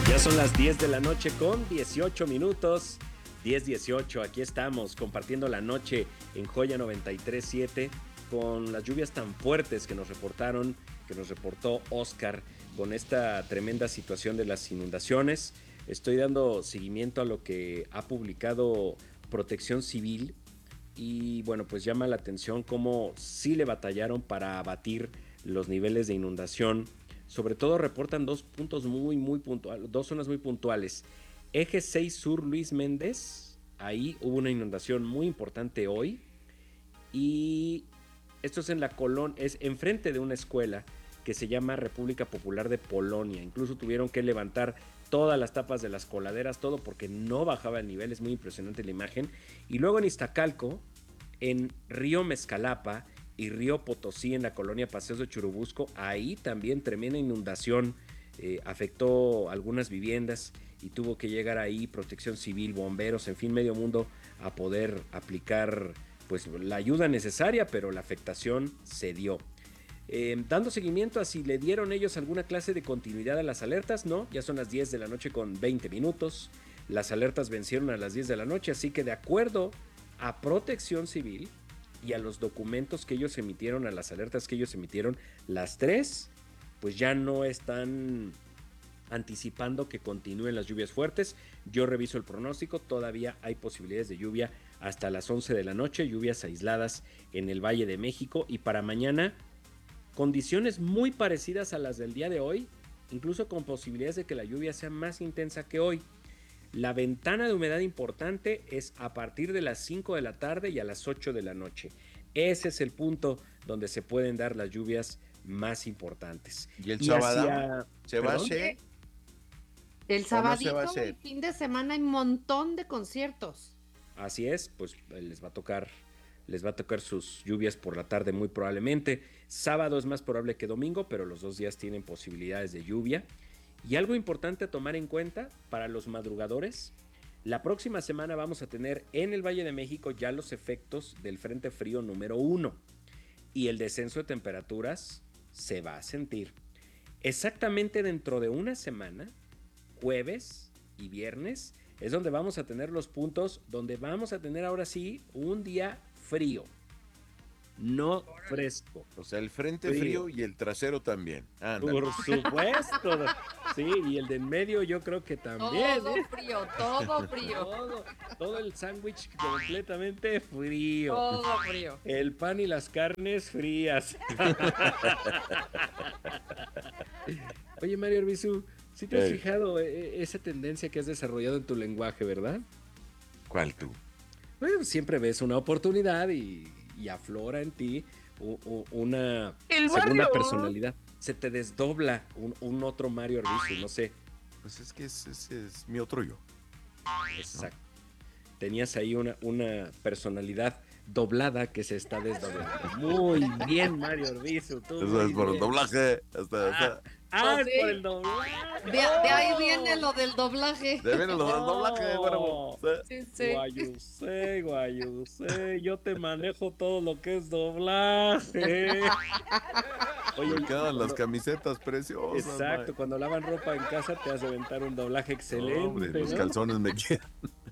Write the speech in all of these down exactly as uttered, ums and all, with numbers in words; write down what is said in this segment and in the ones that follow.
Ya son las diez de la noche con dieciocho minutos. diez dieciocho, aquí estamos compartiendo la noche en Joya noventa y tres punto siete con las lluvias tan fuertes que nos reportaron, que nos reportó Oscar, con esta tremenda situación de las inundaciones. Estoy dando seguimiento a lo que ha publicado Protección Civil y bueno, pues llama la atención cómo sí le batallaron para abatir los niveles de inundación. Sobre todo reportan dos puntos muy, muy puntuales, dos zonas muy puntuales. Eje seis Sur Luis Méndez, ahí hubo una inundación muy importante hoy. Y esto es en la colonia, es enfrente de una escuela que se llama República Popular de Polonia. Incluso tuvieron que levantar todas las tapas de las coladeras, todo porque no bajaba el nivel, es muy impresionante la imagen. Y luego en Iztacalco, en Río Mezcalapa y Río Potosí, en la colonia Paseos de Churubusco, ahí también tremenda inundación, eh, afectó algunas viviendas y tuvo que llegar ahí Protección Civil, bomberos, en fin, medio mundo a poder aplicar pues la ayuda necesaria, pero la afectación se dio. Eh, dando seguimiento a si le dieron ellos alguna clase de continuidad a las alertas, no, ya son las diez de la noche con veinte minutos, las alertas vencieron a las diez de la noche, así que de acuerdo a Protección Civil y a los documentos que ellos emitieron, a las alertas que ellos emitieron, las tres, pues ya no están anticipando que continúen las lluvias fuertes. Yo reviso el pronóstico, todavía hay posibilidades de lluvia hasta las once de la noche, lluvias aisladas en el Valle de México, y para mañana condiciones muy parecidas a las del día de hoy, incluso con posibilidades de que la lluvia sea más intensa que hoy. La ventana de humedad importante es a partir de las cinco de la tarde y a las ocho de la noche. Ese es el punto donde se pueden dar las lluvias más importantes. ¿Y el y sábado hacia... se va a hacer? El sabadito, no el fin de semana hay un montón de conciertos. Así es, pues les va a tocar, les va a tocar sus lluvias por la tarde muy probablemente. Sábado es más probable que domingo, pero los dos días tienen posibilidades de lluvia. Y algo importante a tomar en cuenta para los madrugadores, la próxima semana vamos a tener en el Valle de México ya los efectos del Frente Frío número uno y el descenso de temperaturas se va a sentir. Exactamente dentro de una semana, jueves y viernes, es donde vamos a tener los puntos donde vamos a tener ahora sí un día frío, no fresco. O sea, el frente frío, frío y el trasero también. Ándale. Por supuesto. Sí, y el de en medio yo creo que también. Todo ¿eh? frío, todo frío. Todo, todo el sándwich completamente frío. Todo frío. El pan y las carnes frías. Oye, Mario Arbizu, ¿sí te has hey. fijado eh, esa tendencia que has desarrollado en tu lenguaje, verdad? ¿Cuál tú? Bueno, siempre ves una oportunidad y, y aflora en ti u, u, una El segunda Mario. personalidad. Se te desdobla un, un otro Mario Arbizu, no sé. Pues es que ese es, es mi otro yo. Exacto. ¿No? Tenías ahí una, una personalidad doblada que se está desdoblando. Muy bien, Mario Arbizu. Eso es por bien. El doblaje. Hasta, hasta. Ah, es por el doblaje. De, de ahí viene lo del doblaje. De viene lo del doblaje, bueno. Sí, sí. Guayusé, guayusé, yo te manejo todo lo que es doblaje. Oye, me quedan las camisetas preciosas. Exacto, man. Cuando lavan ropa en casa te hace aventar un doblaje excelente. No, hombre, ¿no? Los calzones me quedan.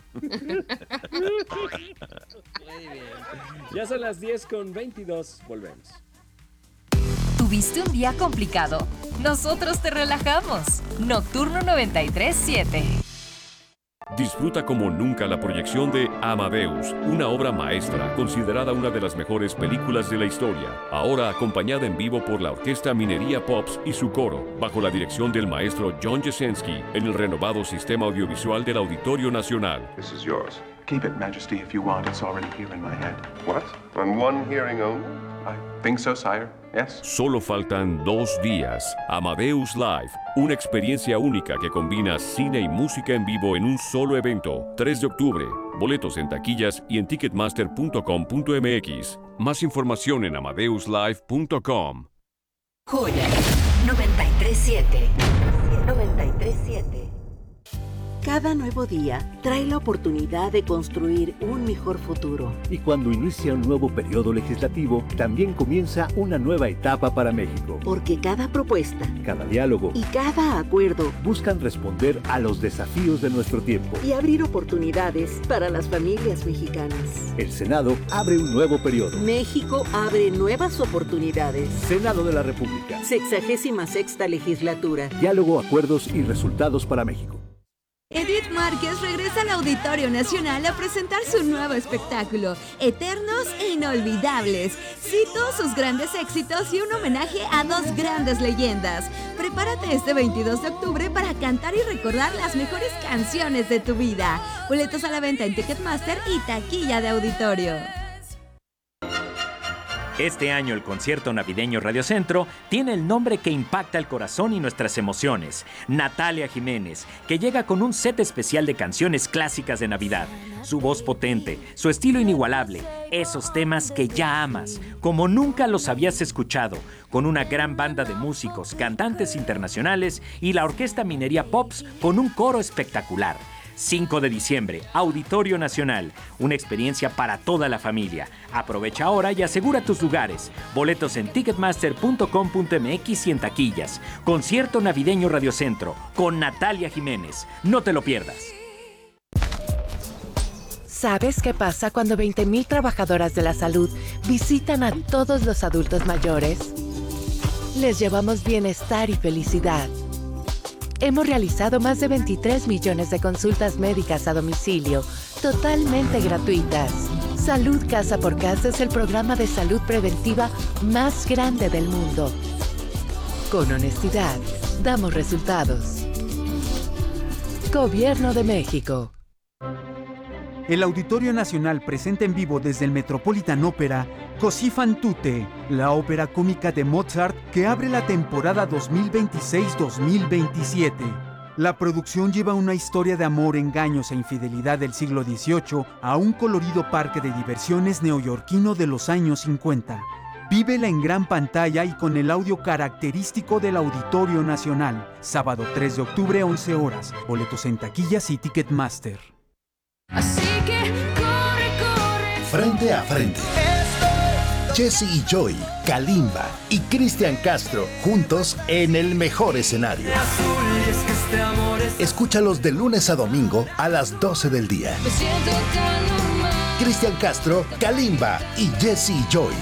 Muy bien. Ya son las diez con veintidós, volvemos. ¿Tuviste un día complicado? Nosotros te relajamos. Nocturno noventa y tres punto siete. Disfruta como nunca la proyección de Amadeus, una obra maestra considerada una de las mejores películas de la historia, ahora acompañada en vivo por la Orquesta Minería Pops y su coro, bajo la dirección del maestro John Jasenski, en el renovado sistema audiovisual del Auditorio Nacional. This is yours. Keep it, Majesty, if you want. It's already here in my head. What? On one hearing only? I think so, sire. Yes. Solo faltan dos días. Amadeus Live, una experiencia única que combina cine y música en vivo en un solo evento. tres de octubre. Boletos en taquillas y en ticketmaster punto com punto m x. Más información en amadeus live punto com. Joya noventa y tres punto siete. noventa y tres punto siete. Cada nuevo día trae la oportunidad de construir un mejor futuro. Y cuando inicia un nuevo periodo legislativo, también comienza una nueva etapa para México. Porque cada propuesta, cada diálogo y cada acuerdo buscan responder a los desafíos de nuestro tiempo y abrir oportunidades para las familias mexicanas. El Senado abre un nuevo periodo. México abre nuevas oportunidades. Senado de la República. Sexagésima sexta legislatura. Diálogo, acuerdos y resultados para México. Edith Márquez regresa al Auditorio Nacional a presentar su nuevo espectáculo, Eternos e Inolvidables. Cito sus grandes éxitos y un homenaje a dos grandes leyendas. Prepárate este veintidós de octubre para cantar y recordar las mejores canciones de tu vida. Boletos a la venta en Ticketmaster y taquilla de auditorio. Este año el concierto navideño Radio Centro tiene el nombre que impacta el corazón y nuestras emociones. Natalia Jiménez, que llega con un set especial de canciones clásicas de Navidad. Su voz potente, su estilo inigualable, esos temas que ya amas, como nunca los habías escuchado, con una gran banda de músicos, cantantes internacionales y la Orquesta Minería Pops con un coro espectacular. cinco de diciembre, Auditorio Nacional, una experiencia para toda la familia. Aprovecha ahora y asegura tus lugares. Boletos en ticketmaster punto com punto m x y en taquillas. Concierto navideño Radio Centro con Natalia Jiménez. No te lo pierdas. ¿Sabes qué pasa cuando veinte mil trabajadoras de la salud visitan a todos los adultos mayores? Les llevamos bienestar y felicidad. Hemos realizado más de veintitrés millones de consultas médicas a domicilio, totalmente gratuitas. Salud Casa por Casa es el programa de salud preventiva más grande del mundo. Con honestidad, damos resultados. Gobierno de México. El Auditorio Nacional presenta en vivo desde el Metropolitan Opera Così fan tutte, la ópera cómica de Mozart que abre la temporada dos mil veintiséis dos mil veintisiete. La producción lleva una historia de amor, engaños e infidelidad del siglo dieciocho a un colorido parque de diversiones neoyorquino de los años cincuenta. Vívela en gran pantalla y con el audio característico del Auditorio Nacional. Sábado tres de octubre, once horas. Boletos en taquillas y Ticketmaster. Así que corre, corre. Frente a frente. Jesse y Joy, Kalimba y Cristian Castro juntos en el mejor escenario. Escúchalos de lunes a domingo a las doce del día. Cristian Castro, Kalimba y Jesse y Joy.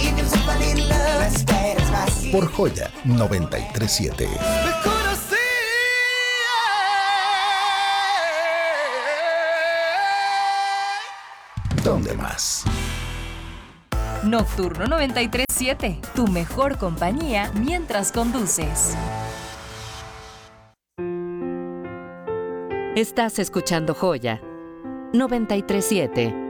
Por Joya noventa y tres siete. ¿Dónde más? Nocturno noventa y tres siete, tu mejor compañía mientras conduces. Estás escuchando Joya noventa y tres siete.